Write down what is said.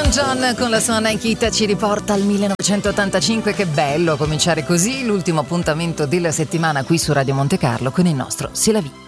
Elton John con la sua Nike It ci riporta al 1985. Che bello cominciare così l'ultimo appuntamento della settimana qui su Radio Monte Carlo con il nostro C'est la vie.